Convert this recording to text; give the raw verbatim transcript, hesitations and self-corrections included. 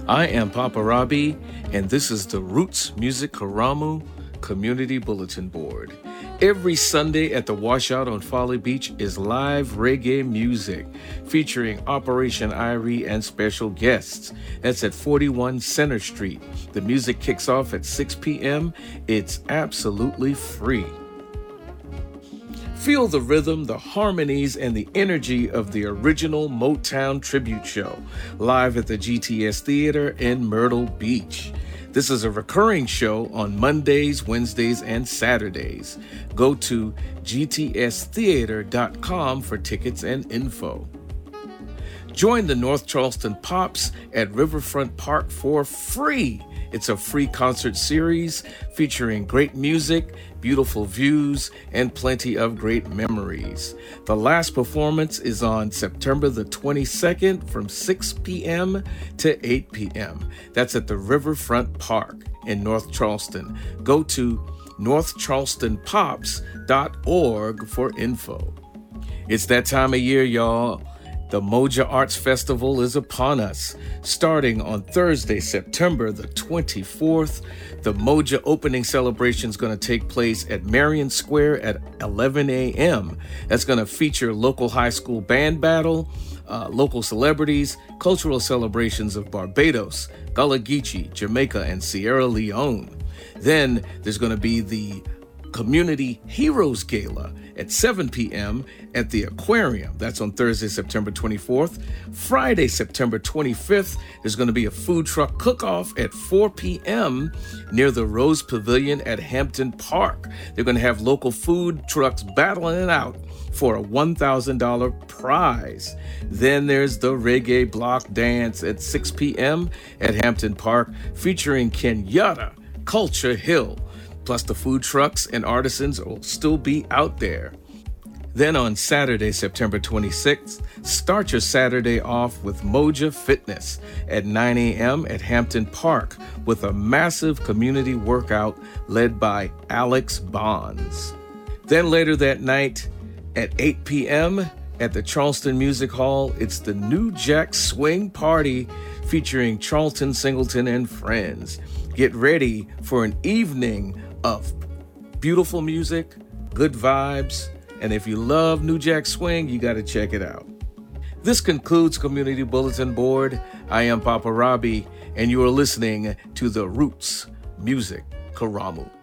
I am Papa Robbie, and this is the Roots Music Karamu Community Bulletin Board. Every Sunday at the Washout on Folly Beach is live reggae music featuring Operation Irie and special guests. That's at forty-one Center Street. The music kicks off at six p.m. It's absolutely free. Feel the rhythm, the harmonies, and the energy of the original Motown tribute show live at the G T S Theater in Myrtle Beach. This is a recurring show on Mondays, Wednesdays, and Saturdays. Go to G T S theater dot com for tickets and info. Join the North Charleston Pops at Riverfront Park for free. It's a free concert series featuring great music, beautiful views, and plenty of great memories. The last performance is on September the twenty-second from six p.m. to eight p.m. That's at the Riverfront Park in North Charleston. Go to north charleston pops dot org for info. It's that time of year, y'all. The Moja Arts Festival is upon us. Starting on Thursday, September the twenty-fourth, the Moja opening celebration is going to take place at Marion Square at eleven a.m. That's going to feature local high school band battle, uh, local celebrities, cultural celebrations of Barbados, Gullah Geechee, Jamaica, and Sierra Leone. Then there's going to be the Community Heroes Gala at seven p.m. at the Aquarium. That's on Thursday, September twenty-fourth. Friday, September twenty-fifth, there's going to be a food truck cook-off at four p.m. near the Rose Pavilion at Hampton Park. They're going to have local food trucks battling it out for a one thousand dollars prize. Then there's the Reggae Block Dance at six p.m. at Hampton Park featuring Kenyatta Culture Hill. Plus, the food trucks and artisans will still be out there. Then on Saturday, September twenty-sixth, start your Saturday off with Moja Fitness at nine a.m. at Hampton Park with a massive community workout led by Alex Bonds. Then later that night at eight p.m. at the Charleston Music Hall, it's the New Jack Swing Party featuring Charlton Singleton and friends. Get ready for an evening of beautiful music, good vibes, and if you love New Jack Swing, you got to check it out. This concludes Community Bulletin Board. I am Papa Robbie, and you are listening to the Roots Music Karamu.